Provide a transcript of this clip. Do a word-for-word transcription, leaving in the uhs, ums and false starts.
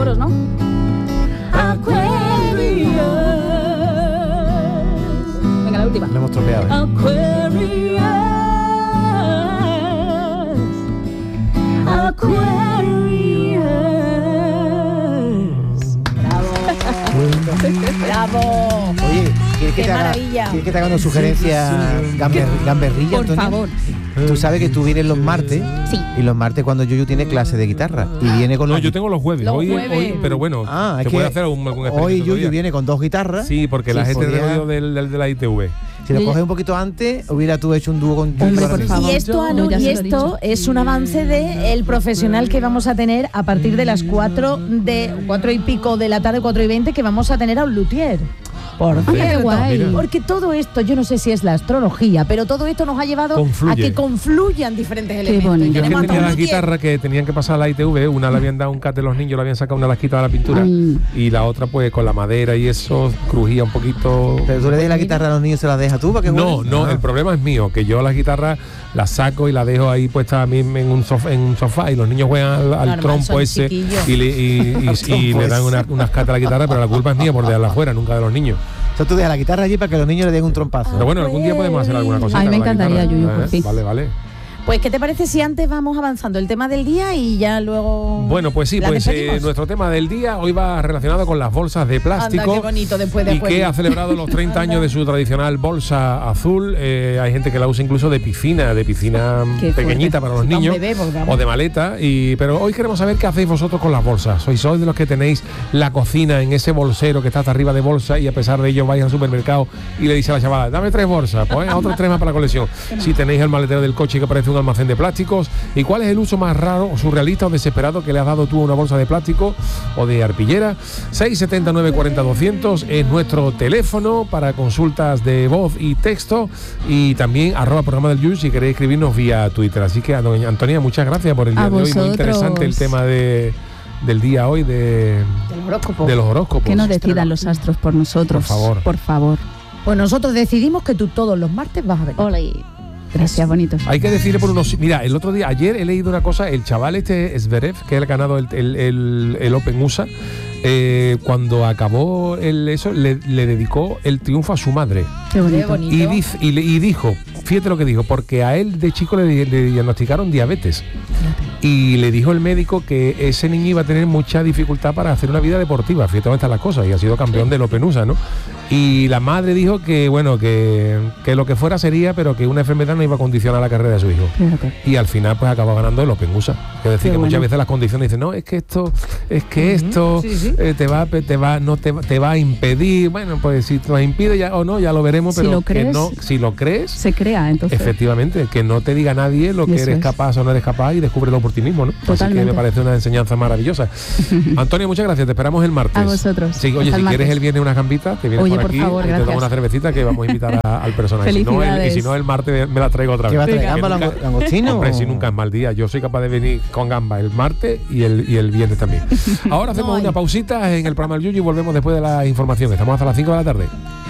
coros, ¿no? Aquarius. Venga, la última. Lo hemos tropeado, ¿eh? Aquarius. Aquarius. Bravo. Bravo. Oye, ¿quieres que, Qué te haga, maravilla. ¿quieres que te haga una sugerencia gamber, gamberrilla, Por Antonio? favor. Tú sabes que tú vienes los martes. Sí. Y los martes cuando Yuyu tiene clase de guitarra. Y viene con No, los... yo tengo los jueves. Los hoy, jueves. hoy, pero bueno, Ah, es se que puede hacer algún, algún hoy experimento Yuyu todavía. viene con dos guitarras. Sí, porque Sí, la gente de podría- radio del, del, de la I T V. Si lo Yo- coges un poquito antes, hubiera tú hecho un dúo con Yuyu. Hombre, ahora por mismo. favor. Y esto, Anu, Ya y se lo he esto dicho. es un avance de el profesional que vamos a tener a partir de las cuatro de cuatro y pico de la tarde, cuatro y veinte, que vamos a tener a un luthier. Por Anda, qué cierto, guay. porque todo esto, yo no sé si es la astrología, pero todo esto nos ha llevado Confluye. a que confluyan diferentes elementos. bonito. Y Yo es que tenemos hasta tenía un las luthier. guitarras que tenían que pasar a la I T V, una le habían dado un cate a los niños, le habían sacado una lasquita de la pintura Ay. y la otra pues con la madera y eso crujía un poquito. Pero tú le dejas la guitarra a los niños y se la dejas tú para que No, jueguen. no, Ah. el problema es mío, que yo las guitarras las saco y las dejo ahí puestas a mí en un sofá, en un sofá y los niños juegan al, al Normal, trompo son ese chiquillos. y le, y, y- Al y trompo le dan ese. una- unas catas a la guitarra, pero la culpa es mía por dejarla afuera, nunca de los niños. Entonces tú dejas la guitarra allí para que los niños le den un trompazo. Pero bueno, algún día podemos hacer alguna cosita. Ay, me con la encantaría, guitarra, Yuyu, por ¿eh? fin. Vale, vale. Pues, ¿qué te parece si antes vamos avanzando el tema del día y ya luego. Bueno, pues sí, la pues eh, despedimos? nuestro tema del día hoy va relacionado con las bolsas de plástico. Anda, qué bonito, después de y que ha celebrado los treinta años de su tradicional bolsa azul. Eh, hay gente que la usa incluso de piscina, de piscina Qué pequeñita para los Sí, para un niños bebé, porque vamos. o de maleta. Y, pero hoy queremos saber qué hacéis vosotros con las bolsas. ¿Sois, sois de los que tenéis la cocina en ese bolsero que está hasta arriba de bolsa y a pesar de ello vais al supermercado y le dice a la chavala, dame tres bolsas, pues otros tres más para la colección? Si tenéis el maletero del coche que parece un almacén de plásticos. ¿Y cuál es el uso más raro o surrealista o desesperado que le has dado tú a una bolsa de plástico o de arpillera? seis siete nueve cuarenta doscientos es nuestro teléfono para consultas de voz y texto, y también arroba programa del Yuyu si queréis escribirnos vía Twitter. Así que, doña Antonia, muchas gracias por el día A de hoy. Muy vosotros. interesante el tema de, del día hoy de, Del horóscopo. de los horóscopos. Que nos decidan los astros por nosotros. Por favor. Por favor. Pues nosotros decidimos que tú todos los martes vas a ver. Ole. Gracias, bonitos. Hay que decirle por unos... Mira, el otro día, ayer he leído una cosa, el chaval este Zverev, que ha ganado el, el, el, el Open U S A, eh, cuando acabó el eso, le, le dedicó el triunfo a su madre. Qué bonito. Qué bonito. Y, dice- y, le- y dijo, fíjate lo que dijo, porque a él de chico le, le diagnosticaron diabetes. Y le dijo el médico que ese niño iba a tener mucha dificultad para hacer una vida deportiva. Fíjate dónde están las cosas. Y ha sido campeón del Open U S A, ¿no? Y la madre dijo que, bueno, que, que lo que fuera sería, pero que una enfermedad no iba a condicionar la carrera de su hijo. Fíjate. Y al final pues acabó ganando el Open U S A. Es decir, Qué que muchas bueno. veces las condiciones dicen, no, es que esto, es que esto sí, sí. eh, te va, te va, no te, va- te va a impedir. Bueno, pues si te lo impide ya o no, ya lo veremos, Si pero lo que crees, no, si lo crees, Se crea, entonces. efectivamente, que no te diga nadie lo que Eso eres es. capaz o no eres capaz y descúbrelo por ti mismo, ¿no? Así que Totalmente. me parece una enseñanza maravillosa. Antonio, muchas gracias, te esperamos el martes. A vosotros. Sí, oye, Hasta si el quieres martes. el viernes unas gambitas, te vienes Oye, por por aquí favor, y te gracias. tomas una cervecita que vamos a invitar a- al personaje. Si no, el, y Felicidades. si no, el martes me la traigo otra ¿Qué va a vez. traer? Que ¿Gamba nunca- lango- langostino? Hombre, si nunca es mal día. Yo soy capaz de venir con gamba el martes y el, y el viernes también. Ahora hacemos No hay. una pausita en el programa del Yuyu y volvemos después de la información. Estamos hasta las cinco de la tarde.